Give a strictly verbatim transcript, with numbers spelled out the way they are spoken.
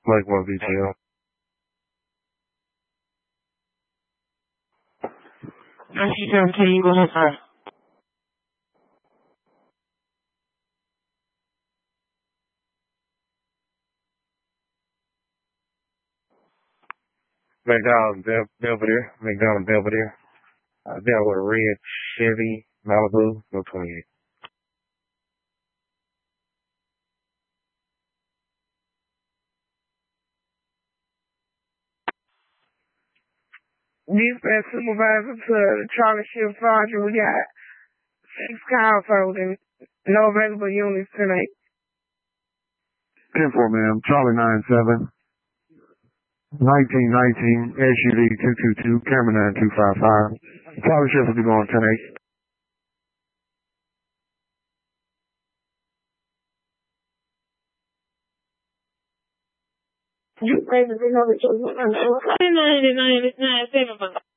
Like one detail. nineteen seventeen, go ahead, sir. McDonald Bel- Belvedere. McDonald Belvedere. Uh, dealt with a red Chevy Malibu, no twenty-eight. Dispatch supervisor to Charlie Shift Sergeant. We got six calls holding. No available units tonight. ten four, ma'am. Charlie nine seven. nineteen nineteen S U V two two two, camera nine two five five. Charlie Shift will be going ten eight. You pay the another two. nine nine nine seven.